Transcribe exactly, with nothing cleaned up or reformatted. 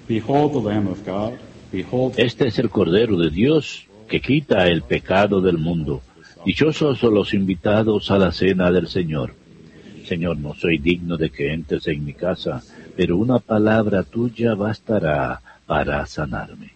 Behold the Lamb of God. Behold. Este es el Cordero de Dios que quita el pecado del mundo. Dichosos son los invitados a la cena del Señor. Señor, no soy digno de que entres en mi casa, pero una palabra tuya bastará para sanarme.